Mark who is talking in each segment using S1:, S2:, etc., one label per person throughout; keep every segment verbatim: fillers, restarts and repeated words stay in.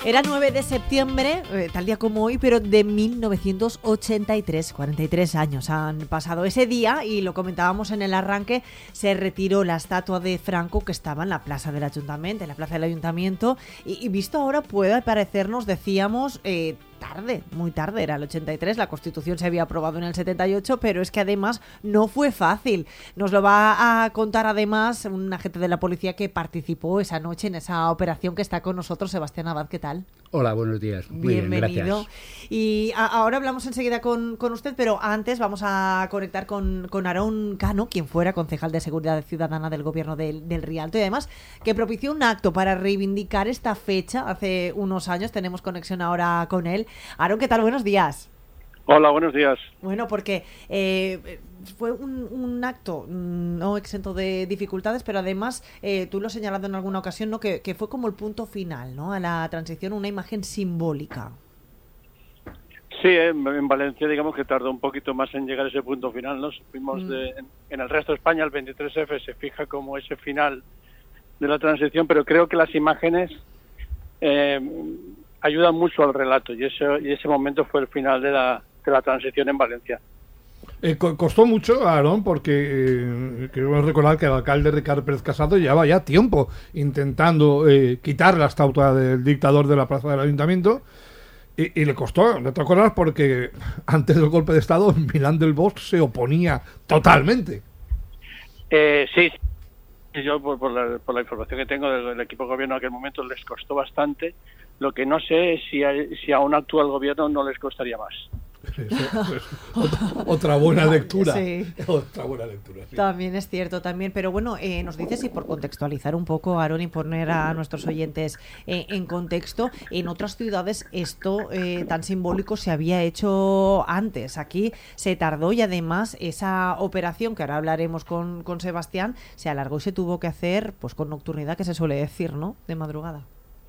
S1: Era nueve de septiembre, eh, tal día como hoy, pero de mil novecientos ochenta y tres, cuarenta y tres años han pasado ese día y lo comentábamos en el arranque, se retiró la estatua de Franco que estaba en la plaza del Ayuntamiento, en la plaza del Ayuntamiento y, y visto ahora puede parecernos, decíamos, eh, tarde, muy tarde, era el ochenta y tres, la Constitución se había aprobado en el setenta y ocho, pero es que además no fue fácil. Nos lo va a contar además un agente de la policía que participó esa noche en esa operación, que está con nosotros, Sebastián Abad, ¿qué tal?
S2: Hola, buenos días. Muy
S1: Bienvenido.
S2: bien, gracias.
S1: Y a, ahora hablamos enseguida con, con usted, pero antes vamos a conectar con, con Aarón Cano, quien fuera concejal de Seguridad Ciudadana del Gobierno del, del Rialto, y además que propició un acto para reivindicar esta fecha hace unos años. Tenemos conexión ahora con él. Aarón, ¿qué tal? Buenos días.
S3: Hola, buenos días.
S1: Bueno, porque eh, fue un, un acto no exento de dificultades, pero además eh, tú lo has señalado en alguna ocasión, ¿no? Que, que fue como el punto final, ¿no? A la transición, una imagen simbólica.
S3: Sí, en, en Valencia digamos que tardó un poquito más en llegar a ese punto final, ¿no? Fuimos mm. de, en, en el resto de España el veintitrés efe se fija como ese final de la transición, pero creo que las imágenes eh, ayudan mucho al relato y ese, y ese momento fue el final de la, de la transición en Valencia.
S4: Eh, costó mucho, Aarón, porque eh, quiero recordar que el alcalde Ricard Pérez Casado llevaba ya tiempo intentando eh, quitar la estatua del dictador de la plaza del Ayuntamiento y, y le costó, ¿no te acuerdas? Porque antes del golpe de Estado Milán del Bosch se oponía totalmente.
S3: Eh, sí, yo por, por, la, por la información que tengo del, del equipo de gobierno en aquel momento les costó bastante. Lo que no sé es si, hay, si a un actual gobierno no les costaría más.
S4: Eso, pues, otra, otra buena lectura.
S1: Sí.
S4: Otra buena lectura. Sí.
S1: También es cierto, también. Pero bueno, eh, nos dices, y por contextualizar un poco, Aarón, y poner a nuestros oyentes eh, en contexto, en otras ciudades esto eh, tan simbólico se había hecho antes. Aquí se tardó y además esa operación, que ahora hablaremos con, con Sebastián, se alargó y se tuvo que hacer pues con nocturnidad, que se suele decir, ¿no? De madrugada.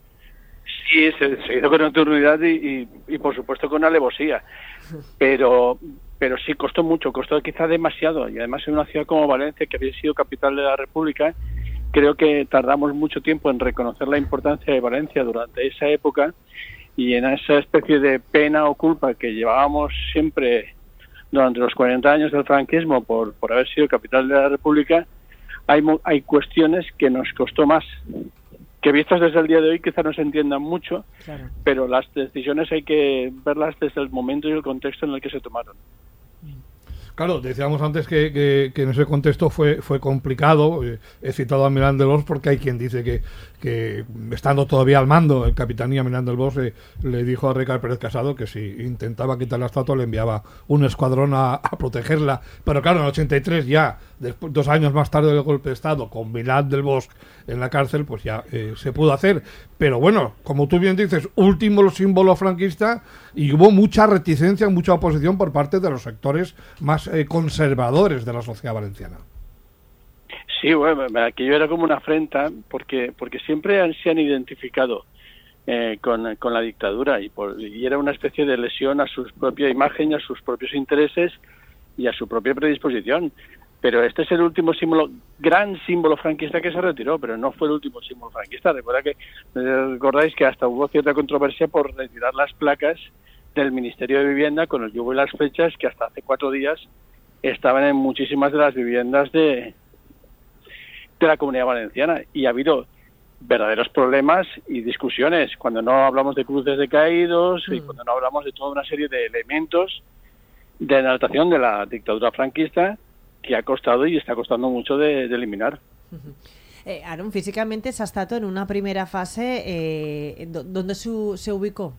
S3: Sí, se, se hizo con nocturnidad y, y, y por supuesto con alevosía, pero pero sí costó mucho, costó quizá demasiado, y además en una ciudad como Valencia, que había sido capital de la República, creo que tardamos mucho tiempo en reconocer la importancia de Valencia durante esa época, y en esa especie de pena o culpa que llevábamos siempre durante los cuarenta años del franquismo por, por haber sido capital de la República, hay, hay cuestiones que nos costó más, que vistas desde el día de hoy quizá no se entiendan mucho, claro, pero las decisiones hay que verlas desde el momento y el contexto en el que se tomaron.
S4: Claro, decíamos antes que, que, que en ese contexto fue fue complicado. He citado a Milán del Bosch porque hay quien dice que, que estando todavía al mando el capitanía Milán del Bosch eh, le dijo a Ricard Pérez Casado que si intentaba quitar la estatua le enviaba un escuadrón a, a protegerla. Pero claro, en el ochenta y tres ya, después, dos años más tarde del golpe de Estado, con Milán del Bosch en la cárcel, pues ya eh, se pudo hacer. Pero bueno, como tú bien dices, último símbolo franquista, y hubo mucha reticencia, mucha oposición por parte de los sectores más eh, conservadores de la sociedad valenciana.
S3: Sí, bueno, aquello era como una afrenta, porque porque siempre han, se han identificado eh, con, con la dictadura, y, por, y era una especie de lesión a su propia imagen, a sus propios intereses y a su propia predisposición. Pero este es el último símbolo, gran símbolo franquista que se retiró, pero no fue el último símbolo franquista. Recuerda que, recordáis que hasta hubo cierta controversia por retirar las placas del Ministerio de Vivienda con el yugo y las fechas que hasta hace cuatro días estaban en muchísimas de las viviendas de, de la Comunidad Valenciana. Y ha habido verdaderos problemas y discusiones cuando no hablamos de cruces de caídos mm. y cuando no hablamos de toda una serie de elementos de enaltación de la dictadura franquista, que ha costado y está costando mucho de, de eliminar.
S1: Uh-huh. Eh, Aarón, físicamente esa estatua en una primera fase, eh, ¿dónde su, se ubicó?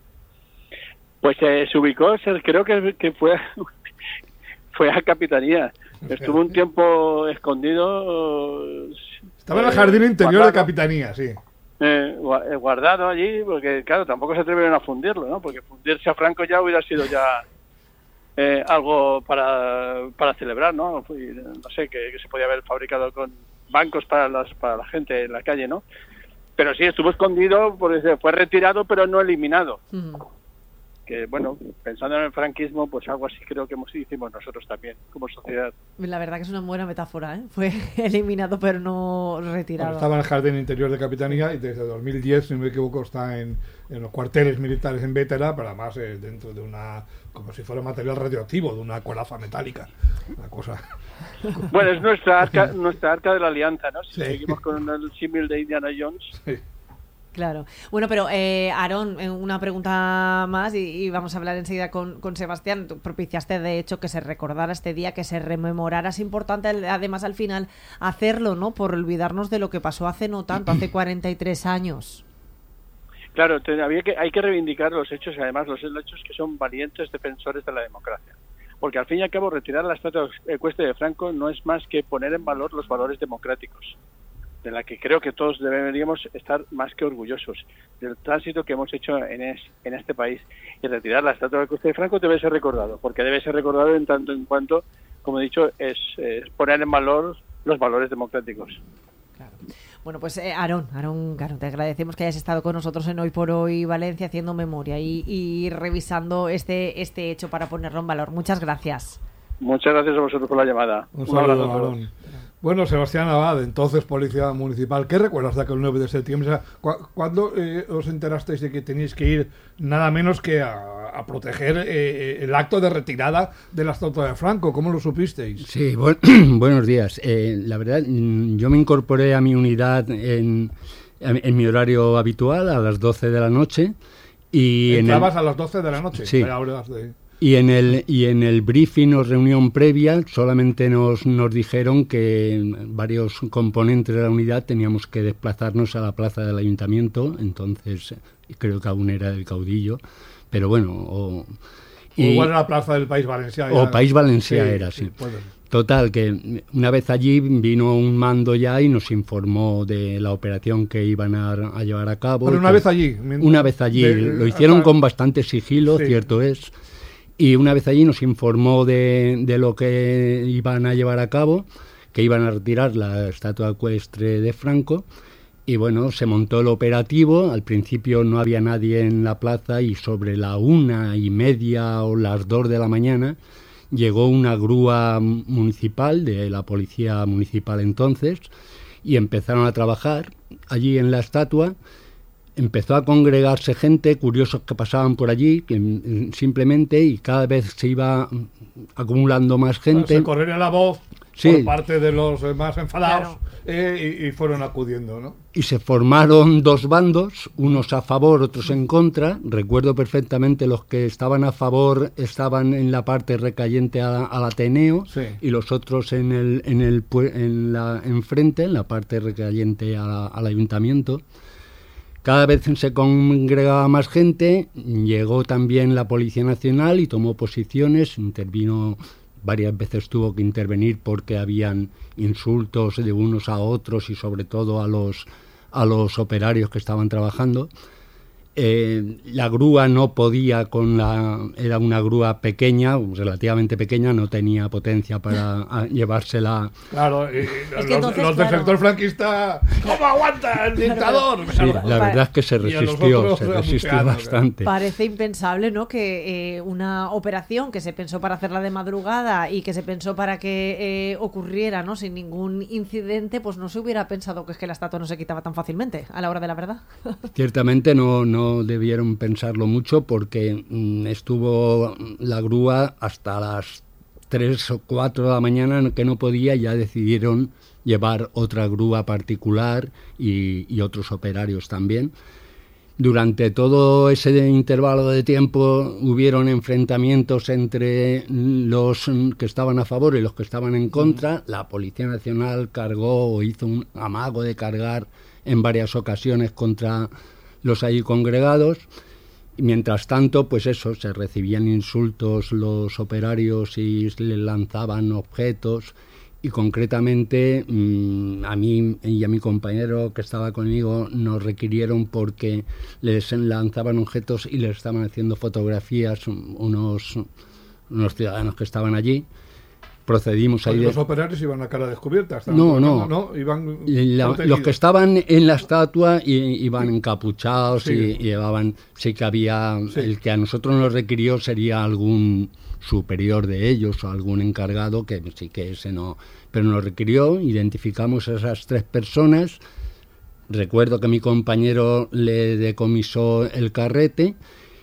S3: Pues eh, se ubicó, creo que, que fue, fue a Capitanía. Estuvo un tiempo escondido.
S4: Estaba en el jardín interior guardado, de Capitanía, sí.
S3: Eh, guardado allí, porque claro, tampoco se atrevieron a fundirlo, ¿no? Porque fundirse a Franco ya hubiera sido ya... Eh, algo para para celebrar, ¿no? No sé, que, que se podía haber fabricado con bancos para las para la gente en la calle, ¿no? Pero sí, estuvo escondido, pues, fue retirado, pero no eliminado.
S1: Mm.
S3: que, bueno, pensando en el franquismo, pues algo así creo que hemos, hicimos nosotros también, como sociedad.
S1: La verdad que es una buena metáfora, ¿eh? Fue eliminado pero no retirado.
S4: Bueno, estaba en el jardín interior de Capitanía y desde dos mil diez, si no me equivoco, está en, en los cuarteles militares en Bétera, pero además eh, dentro de una, como si fuera material radioactivo, de una coraza metálica. Una cosa...
S3: Bueno, es nuestra arca, nuestra arca de la alianza, ¿no? Si
S4: Sí.
S3: seguimos con el símil de Indiana Jones.
S4: Sí.
S1: Claro. Bueno, pero eh, Aarón, eh, una pregunta más y, y vamos a hablar enseguida con, con Sebastián. Tú propiciaste, de hecho, que se recordara este día, que se rememorara. Es importante, además, al final, hacerlo, ¿no? Por olvidarnos de lo que pasó hace no tanto, hace cuarenta y tres años.
S3: Claro, te, había que, hay que reivindicar los hechos, y además los hechos que son valientes defensores de la democracia. Porque al fin y al cabo, retirar la estatua ecuestre de Franco no es más que poner en valor los valores democráticos, de la que creo que todos deberíamos estar más que orgullosos del tránsito que hemos hecho en, es, en este país. Y retirar la estatua de Franco debe ser recordado, porque debe ser recordado en tanto en cuanto, como he dicho, es, es poner en valor los valores democráticos.
S1: Claro. Bueno, pues eh, Aarón, Aarón, claro, te agradecemos que hayas estado con nosotros en Hoy por Hoy Valencia haciendo memoria y, y revisando este, este hecho para ponerlo en valor. Muchas gracias.
S3: Muchas gracias a vosotros por la llamada.
S4: Un
S3: Un abrazo
S4: saludo,
S3: a todos.
S4: Aarón. Bueno, Sebastián Abad, entonces Policía Municipal, ¿qué recuerdas de aquel nueve de septiembre? O sea, ¿cu- ¿Cuándo eh, os enterasteis de que teníais que ir nada menos que a, a proteger eh, el acto de retirada de la estatua de Franco? ¿Cómo lo supisteis?
S2: Sí, bu- buenos días. Eh, la verdad, mm, yo me incorporé a mi unidad en, en, en mi horario habitual, a las doce de la noche. Y
S4: Entrabas
S2: en el,
S4: a las doce de la noche.
S2: Sí.
S4: Era hora de...
S2: Y en el y en el briefing o reunión previa solamente nos, nos dijeron que varios componentes de la unidad teníamos que desplazarnos a la plaza del ayuntamiento, entonces creo que aún era el caudillo, pero bueno... O,
S4: O
S2: y-
S4: igual era la plaza del País Valenciano.
S2: o País Valencià era, sí.
S4: puede ser.
S2: Total, que una vez allí vino un mando ya y nos informó de la operación que iban a, a llevar a cabo.
S4: Pero una
S2: que-
S4: vez allí.
S2: Una vez allí,
S4: De-
S2: lo hicieron
S4: hasta-
S2: con bastante sigilo,
S4: Sí.
S2: cierto es. Y una vez allí nos informó de, de lo que iban a llevar a cabo, que iban a retirar la estatua ecuestre de Franco. Y bueno, se montó el operativo. Al principio no había nadie en la plaza y sobre la una y media o las dos de la mañana llegó una grúa municipal, de la policía municipal entonces, y empezaron a trabajar allí en la estatua. Empezó a congregarse gente, curiosos que pasaban por allí, que mm, simplemente, y cada vez se iba mm, acumulando más gente.
S4: Se corriera la voz
S2: Sí.
S4: por parte de los eh, más enfadados
S1: Claro.
S4: eh, y, y fueron acudiendo, ¿no?
S2: Y se formaron dos bandos, unos a favor, otros en contra. Recuerdo perfectamente los que estaban a favor estaban en la parte recayente a- al Ateneo,
S4: Sí.
S2: y los otros en el en el pue- en la enfrente, en la parte recayente a- al ayuntamiento. Cada vez se congregaba más gente, llegó también la Policía Nacional y tomó posiciones, intervino, varias veces tuvo que intervenir porque habían insultos de unos a otros y sobre todo a los, a los operarios que estaban trabajando. Eh, la grúa no podía con la... Era una grúa pequeña, relativamente pequeña, no tenía potencia para a, llevársela...
S4: Claro, y- y
S1: que
S4: los,
S1: entonces,
S4: los del
S1: claro.
S4: sector franquista, ¿cómo aguanta el dictador?
S2: Sí,
S4: Claro.
S2: la verdad es que se
S4: Y a los
S2: resistió,
S4: otros
S2: se
S4: era
S2: resistió
S4: muteando,
S2: bastante.
S1: Parece impensable, ¿no? Que eh, una operación que se pensó para hacerla de madrugada y que se pensó para que eh, ocurriera, ¿no? Sin ningún incidente, pues no se hubiera pensado que es que la estatua no se quitaba tan fácilmente a la hora de la verdad.
S2: Ciertamente no, no debieron pensarlo mucho porque mm, estuvo la grúa hasta las tres o cuatro de la mañana que no podía, ya decidieron llevar otra grúa particular y, y otros operarios también. Durante todo ese intervalo de tiempo hubieron enfrentamientos entre los que estaban a favor y los que estaban en contra. La Policía Nacional cargó o hizo un amago de cargar en varias ocasiones contra los allí congregados. Y mientras tanto, pues eso, se recibían insultos los operarios y les lanzaban objetos. Y concretamente mmm, a mí y a mi compañero que estaba conmigo nos requirieron porque les lanzaban objetos y les estaban haciendo fotografías unos, unos ciudadanos que estaban allí. procedimos ahí.
S4: ¿Y
S2: De...
S4: los operarios iban a cara descubierta?
S2: No, no.
S4: no iban
S2: la, los que estaban en la estatua i, iban encapuchados sí. y, y llevaban, sí que había, sí. el que a nosotros nos requirió sería algún superior de ellos o algún encargado, que sí que ese no, pero nos requirió, identificamos a esas tres personas. Recuerdo que mi compañero le decomisó el carrete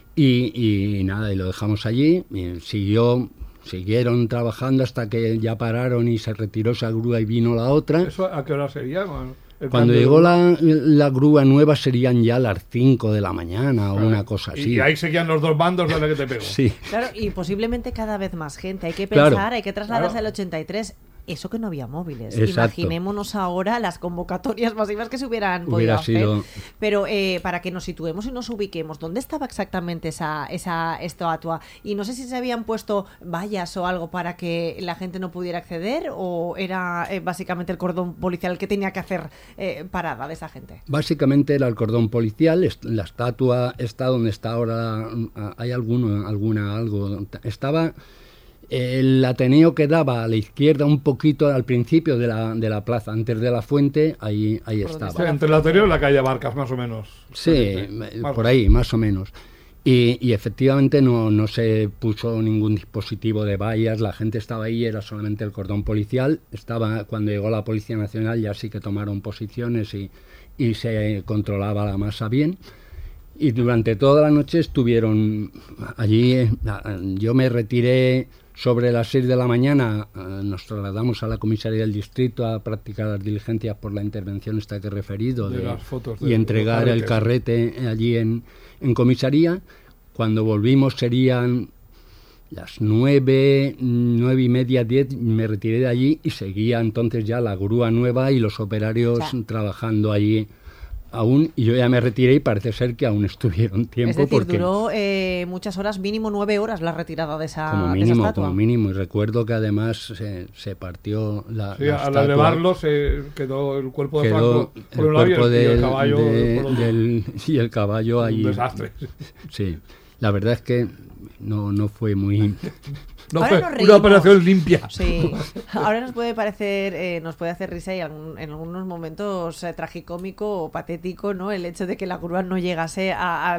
S2: y, y nada, y lo dejamos allí, y siguió... Siguieron trabajando hasta que ya pararon y se retiró esa grúa y vino la otra.
S4: ¿Eso a qué hora sería?
S2: Cuando llegó la, la grúa nueva serían ya las cinco de la mañana o claro. una cosa así.
S4: Y ahí seguían los dos bandos de la que te pegó.
S2: Sí.
S1: Claro, y posiblemente cada vez más gente. Hay que pensar, claro. hay que trasladarse claro. al ochenta y tres. Eso que no había móviles.
S2: Exacto.
S1: Imaginémonos ahora las convocatorias masivas que se hubieran
S2: Hubiera
S1: podido
S2: sido...
S1: hacer. Pero eh, para que nos situemos y nos ubiquemos, ¿dónde estaba exactamente esa, esa estatua? Y no sé si se habían puesto vallas o algo para que la gente no pudiera acceder, o era eh, básicamente el cordón policial el que tenía que hacer eh, parada de esa gente.
S2: Básicamente era el cordón policial. La estatua está donde está ahora. Hay alguno, alguna, algo. Estaba... El Ateneo quedaba a la izquierda un poquito al principio de la, de la plaza, antes de la fuente, ahí, ahí estaba.
S4: Sí, entre el Ateneo y la calle Barcas, más o menos.
S2: Sí, sí por ahí, más o menos. Y, y efectivamente no, no se puso ningún dispositivo de vallas, la gente estaba ahí, era solamente el cordón policial. Estaba, cuando llegó la Policía Nacional ya sí que tomaron posiciones y, y se controlaba la masa bien. Y durante toda la noche estuvieron allí. Yo me retiré sobre las seis de la mañana, nos trasladamos a la comisaría del distrito a practicar las diligencias por la intervención esta que he referido de,
S4: de las fotos de
S2: y entregar el carrete allí en, en comisaría. Cuando volvimos serían las nueve, nueve y media, diez, me retiré de allí y seguía entonces ya la grúa nueva y los operarios o sea, trabajando allí aún, y yo ya me retiré y parece ser que aún estuvieron tiempo.
S1: Es decir,
S2: porque
S1: duró eh, muchas horas, mínimo nueve horas la retirada de esa,
S2: como
S1: de esa
S2: mínimo,
S1: estatua.
S2: Como mínimo, y recuerdo que además se, se partió la,
S4: sí,
S2: la
S4: al
S2: estatua.
S4: elevarlo se quedó el cuerpo de
S2: quedó
S4: Franco por un lado y el,
S2: del,
S4: y el caballo
S2: de,
S4: por
S2: del, y el caballo ahí.
S4: Un desastre.
S2: Sí, la verdad es que no, no fue muy...
S4: No fue una operación limpia.
S1: Sí. Ahora nos puede parecer, eh, nos puede hacer risa y en, en algunos momentos eh, tragicómico o patético, ¿no? El hecho de que la grúa no llegase a, a